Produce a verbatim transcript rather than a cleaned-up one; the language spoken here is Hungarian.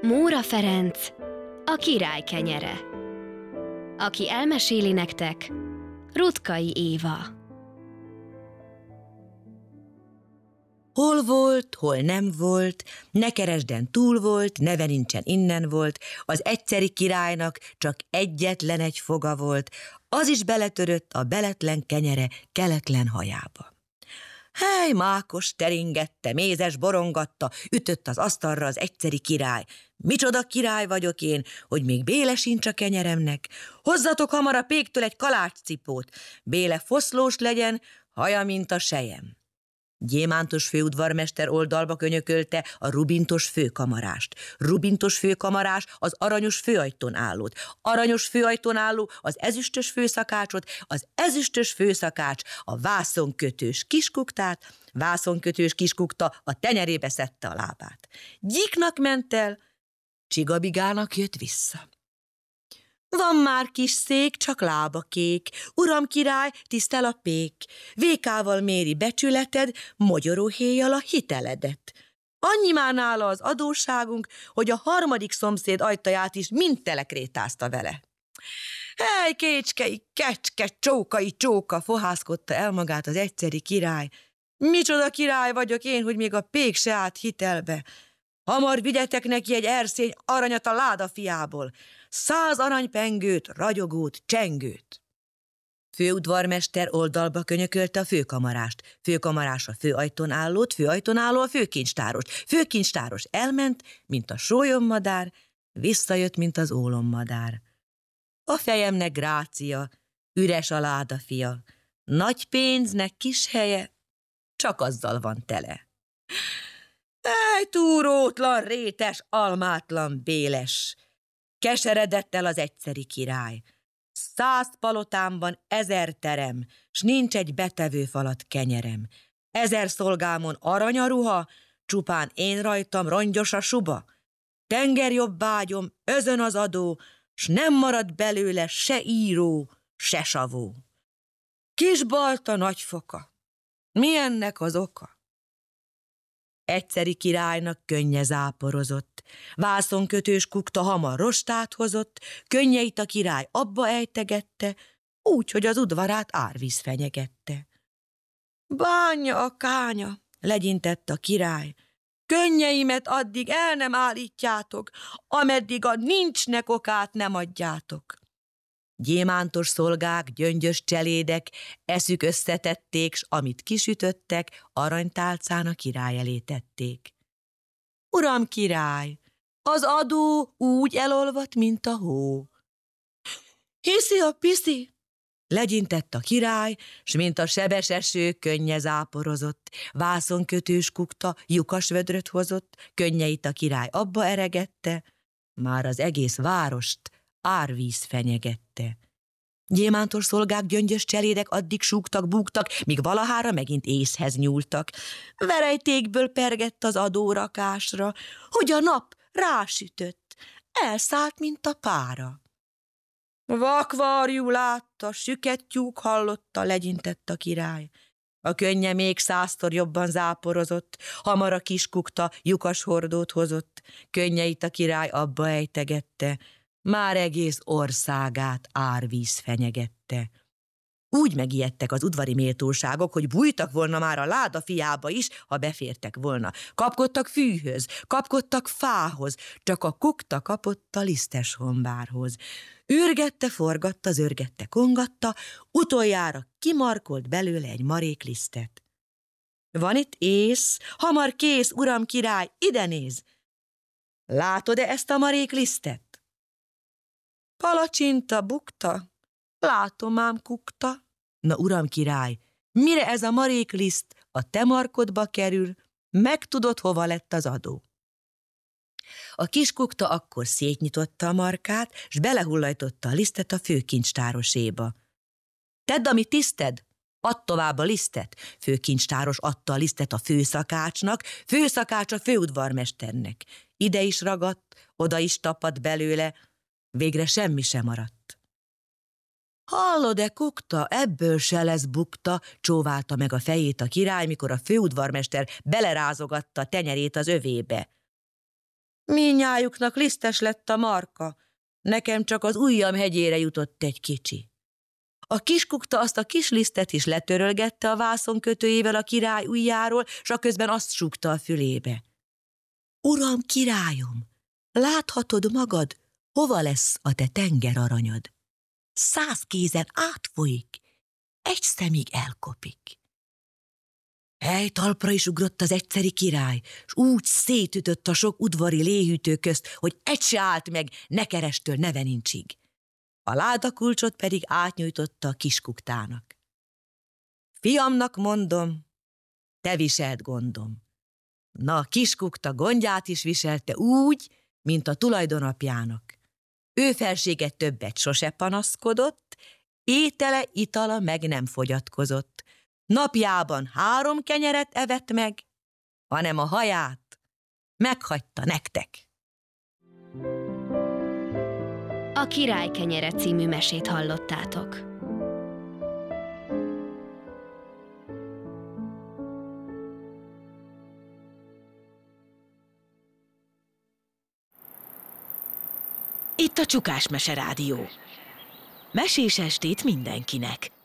Móra Ferenc, a király kenyere. Aki elmeséli nektek, Ruttkai Éva. Hol volt, hol nem volt, ne keresden túl volt, neve nincsen innen volt, az egyszeri királynak csak egyetlen egy foga volt, az is beletörött a beletlen kenyere keletlen hajába. Hely, mákos teringette, mézes borongatta, ütött az asztalra az egyszeri király. Micsoda király vagyok én, hogy még béle sincs a kenyeremnek. Hozzatok hamar a péktől egy kalácscipót, béle foszlós legyen, haja, mint a sejem. Gyémántos főudvarmester oldalba könyökölte a rubintos főkamarást. Rubintos főkamarás az aranyos főajtón állót. Aranyos főajtón álló az ezüstös főszakácsot, az ezüstös főszakács a vászonkötős kiskuktát, vászonkötős kiskukta a tenyerébe szedte a lábát. Gyiknak ment el, csigabigának jött vissza. Van már kis szék, csak lába kék, uram király, tisztel a pék, vékával méri becsületed, mogyoróhéjjal a hiteledet. Annyi már nála az adósságunk, hogy a harmadik szomszéd ajtaját is mind telekrétázta vele. Hely, kécskei, kecske, csókai, csóka, fohászkodta el magát az egyszeri király. Micsoda király vagyok én, hogy még a pék se állt hitelbe. Hamar vigyetek neki egy erszény aranyat a láda fiából, száz aranypengőt, ragyogót, csengőt. Főudvarmester oldalba könyökölte a főkamarást, főkamarás a főajtón állót, főajtón álló a főkincstárost, főkincstáros elment, mint a sólyommadár, visszajött, mint az ólommadár. A fejemnek grácia, üres a láda fia, nagy pénznek kis helye, csak azzal van tele. Ej, túrótlan, rétes, almátlan, béles! Keseredett el az egyszeri király. Száz palotámban ezer terem, s nincs egy betevő falat kenyerem. Ezer szolgámon aranyaruha, csupán én rajtam rongyos a suba. Tengerjobbágyom, özön az adó, s nem marad belőle se író, se savó. Kis balta nagyfoka, mi ennek az oka? Egyszeri királynak könnye záporozott, vászonkötős kukta hamar rostát hozott, könnyeit a király abba ejtegette, úgy, hogy az udvarát árvíz fenyegette. Bánja a kánya, legyintett a király, könnyeimet addig el nem állítjátok, ameddig a nincsnek okát nem adjátok. Gyémántos szolgák, gyöngyös cselédek eszük összetették, s amit kisütöttek, aranytálcán a király elé tették. Uram király, az adó úgy elolvadt, mint a hó. Hiszi a piszi? Legyintett a király, s mint a sebes eső könnye záporozott, vászonkötős kukta lyukas vödröt hozott, könnyeit a király abba eregette, már az egész várost árvíz fenyegette. Gyémántos szolgák, gyöngyös cselédek addig súgtak, búgtak, míg valahára megint észhez nyúltak. Verejtékből pergett az adórakásra, hogy a nap rásütött, elszállt, mint a pára. Vakvarjú látta, süket tyúk hallotta, legyintett a király. A könnye még százszor jobban záporozott, hamar a kiskukta lyukas hordót hozott, könnyeit a király abba ejtegette, már egész országát árvíz fenyegette. Úgy megijedtek az udvari méltóságok, hogy bújtak volna már a láda fiába is, ha befértek volna. Kapkodtak fűhöz, kapkodtak fához, csak a kukta kapott a lisztes hombárhoz. Ürgette, forgatta, zörgette, kongatta, utoljára kimarkolt belőle egy marék lisztet. Van itt ész, hamar kész, uram király, ide néz! Látod-e ezt a marék lisztet? Palacsinta, bukta, látom ám kukta. Na, uram király, mire ez a marékliszt a te markodba kerül, megtudod, hova lett az adó. A kiskukta akkor szétnyitotta a markát, s belehullajtotta a lisztet a főkincstároséba. Tedd, ami tiszted, add tovább a lisztet. Főkincstáros adta a lisztet a főszakácsnak, főszakács a főudvarmesternek. Ide is ragadt, oda is tapadt belőle, végre semmi sem maradt. Hallod-e, kukta, ebből se lesz bukta, csóválta meg a fejét a király, mikor a főudvarmester belerázogatta a tenyerét az övébe. Mindnyájuknak lisztes lett a marka, nekem csak az ujjam hegyére jutott egy kicsi. A kiskukta azt a kis lisztet is letörölgette a vászonkötőjével a király ujjáról, s aközben azt súgta a fülébe. Uram, királyom, láthatod magad, hova lesz a te tengeraranyad? Száz kézen átfolyik, egy szemig elkopik. Helytalpra is ugrott az egyszeri király, s úgy szétütött a sok udvari léhűtő közt, hogy egy se állt meg Nekerestől Nevenincsig. A ládakulcsot pedig átnyújtotta a kiskuktának. Fiamnak mondom, te viselt gondom. Na, a kiskukta gondját is viselte úgy, mint a tulajdonapjának. Ő felsége többet sose panaszkodott, étele, itala meg nem fogyatkozott. Napjában három kenyeret evett meg, hanem a haját meghagyta nektek. A Király kenyere című mesét hallottátok. Itt a Csukás Mese Rádió. Mesés estét mindenkinek.